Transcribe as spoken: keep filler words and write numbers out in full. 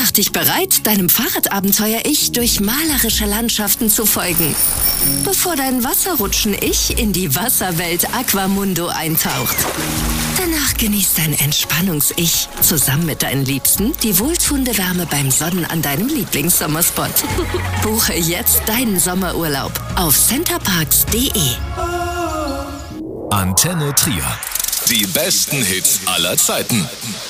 Mach dich bereit, deinem Fahrradabenteuer-Ich durch malerische Landschaften zu folgen, bevor dein Wasserrutschen-Ich in die Wasserwelt Aquamundo eintaucht. Danach genießt dein Entspannungs-Ich zusammen mit deinen Liebsten die wohltuende Wärme beim Sonnen an deinem Lieblingssommerspot. Buche jetzt deinen Sommerurlaub auf centerparks punkt de. Antenne Trier. Die besten Hits aller Zeiten.